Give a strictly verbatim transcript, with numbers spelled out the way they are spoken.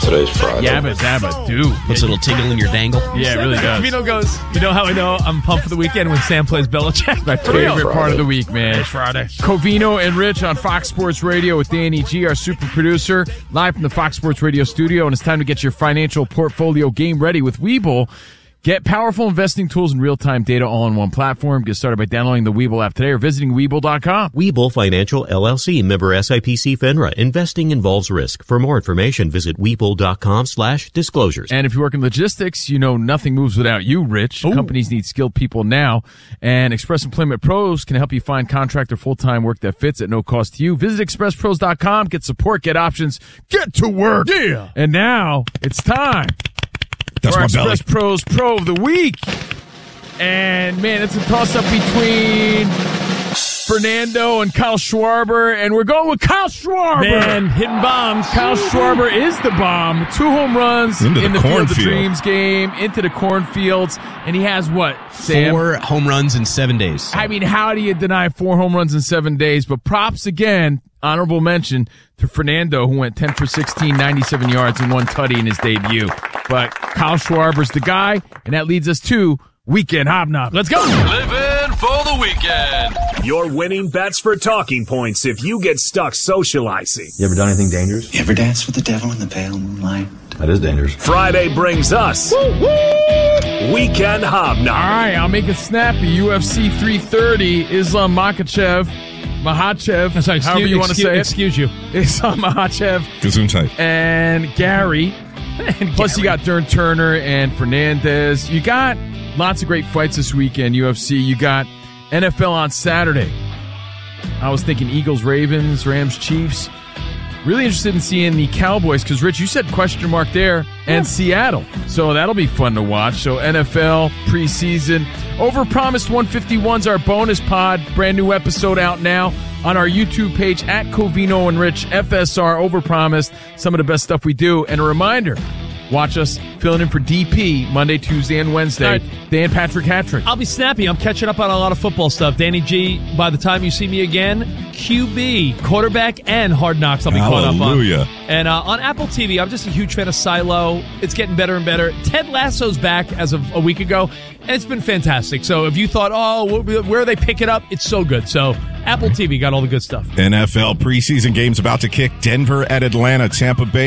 Today's Friday. Yabba dabba do. Puts a little tingle in your dangle. Yeah, it really does. Covino goes, you know how I know I'm pumped for the weekend when Sam plays Belichick? My favorite part of the week, man. It's Friday. Covino and Rich on Fox Sports Radio with Danny G, our super producer, live from the Fox Sports Radio studio. And it's time to get your financial portfolio game ready with Webull. Get powerful investing tools and real-time data all in one platform. Get started by downloading the Webull app today or visiting Webull dot com. Webull Financial, L L C, member S I P C FINRA. Investing involves risk. For more information, visit Webull dot com slash disclosures. And if you work in logistics, you know nothing moves without you, Rich. Ooh. Companies need skilled people now. And Express Employment Pros can help you find contract or full-time work that fits at no cost to you. Visit express pros dot com. Get support, get options, get to work. Yeah. And now it's time. That's for my Express belly. Pros Pro of the Week. And, man, it's a toss-up between Fernando and Kyle Schwarber, and we're going with Kyle Schwarber. Man, hitting bombs. Kyle Schwarber is the bomb. Two home runs Into in the the Field of cornfield. Dreams game, into the cornfields, and he has what, Sam? Four home runs in seven days. I mean, how do you deny four home runs in seven days? But props again, honorable mention to Fernando, who went ten for sixteen, ninety-seven yards, and one tutty in his debut. But Kyle Schwarber's the guy, and that leads us to Weekend Hobnob. Let's go! Living for the weekend. Your winning bets for talking points if you get stuck socializing. You ever done anything dangerous? You ever dance with the devil in the pale moonlight? That is dangerous. Friday brings us Weekend Hobnob. All right, I'll make it snappy. U F C three thirty, Islam Makhachev, Makhachev, I'm sorry, excuse, however you want to excuse, say it. Excuse you. Islam Makhachev Gesundheit. and Gary. And Plus, Gary. you got Dern Turner and Fernandez. You got lots of great fights this weekend, U F C. You got N F L on Saturday. I was thinking Eagles, Ravens, Rams, Chiefs. Really interested in seeing the Cowboys because, Rich, you said question mark there, and Seattle. So that'll be fun to watch. So N F L preseason. Overpromised one fifty-one's our bonus pod. Brand new episode out now on our YouTube page at Covino and Rich F S R. Overpromised. Some of the best stuff we do. And a reminder, watch us filling in for D P Monday, Tuesday, and Wednesday. All right. Dan Patrick Hattrick. I'll be snappy. I'm catching up on a lot of football stuff. Danny G, by the time you see me again, Q B, quarterback, and Hard Knocks I'll be caught up on. Hallelujah. And uh, on Apple T V, I'm just a huge fan of Silo. It's getting better and better. Ted Lasso's back as of a week ago, and it's been fantastic. So if you thought, oh, wh- where they pick it up, it's so good. So Apple T V got all the good stuff. N F L preseason games about to kick. Denver at Atlanta, Tampa Bay